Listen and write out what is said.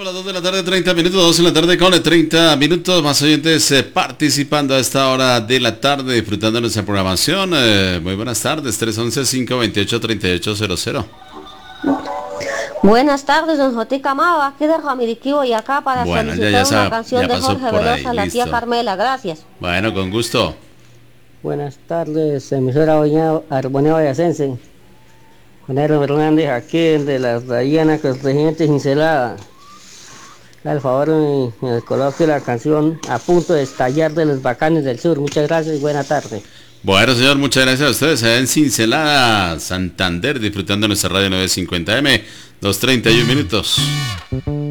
las 2 de la tarde, 30 minutos, 2 de la tarde con 30 minutos, más oyentes participando a esta hora de la tarde, disfrutando de nuestra programación. Muy buenas tardes, 311-528-3800. Buenas tardes, don Jotí Camado, aquí de Jamiriquí, y acá para solicitar una canción de Jorge Velosa, La Tía Carmela, gracias. Bueno, con gusto. Buenas tardes, emisora Armonía Boyacense. Juanero Hernández, aquí de la Rayana, Corregente Cincelada. Al favor, me coloque la canción A Punto de Estallar de los Bacanes del Sur. Muchas gracias y buena tarde. Bueno, señor, muchas gracias a ustedes. En Cincelada, Santander, disfrutando nuestra radio 950M, 2:31 minutos.